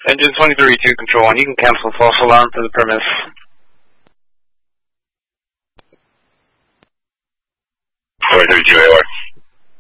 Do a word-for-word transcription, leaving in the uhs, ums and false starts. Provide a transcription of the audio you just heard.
Engine twenty-three two, Control one, you can cancel false alarm for the premise. twenty-three two A R.